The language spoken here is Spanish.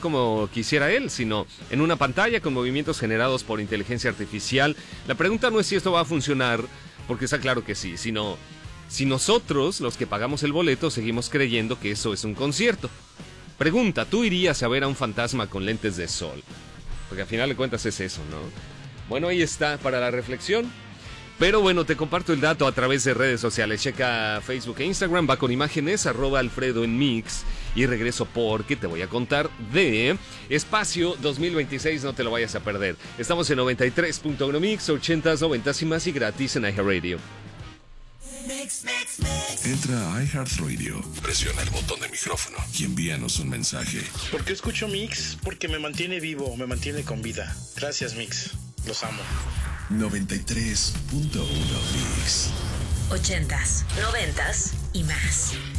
como quisiera él, sino en una pantalla con movimientos generados por inteligencia artificial. La pregunta no es si esto va a funcionar, porque está claro que sí, sino si nosotros, los que pagamos el boleto, seguimos creyendo que eso es un concierto. Pregunta, ¿tú irías a ver a un fantasma con lentes de sol? Porque al final de cuentas es eso, ¿no? Bueno, ahí está para la reflexión. Pero bueno, te comparto el dato a través de redes sociales. Checa Facebook e Instagram, va con imágenes, @Alfredo en Mix. Y regreso porque te voy a contar de Espacio 2026, no te lo vayas a perder. Estamos en 93.1 Mix, 80s, 90s y más y gratis en iHeartRadio. Entra a iHeartRadio, presiona el botón de micrófono y envíanos un mensaje. ¿Por qué escucho Mix? Porque me mantiene vivo, me mantiene con vida. Gracias, Mix. Los amo. 93.1 Mix. 80s, 90s y más.